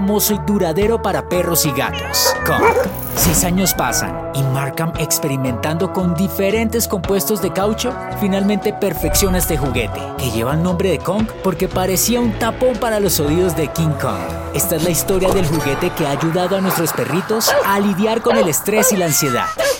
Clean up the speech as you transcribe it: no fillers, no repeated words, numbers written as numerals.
famoso y duradero para perros y gatos, Kong. 6 años pasan y Markham, experimentando con diferentes compuestos de caucho, finalmente perfecciona este juguete, que lleva el nombre de Kong porque parecía un tapón para los oídos de King Kong. Esta es la historia del juguete que ha ayudado a nuestros perritos a lidiar con el estrés y la ansiedad.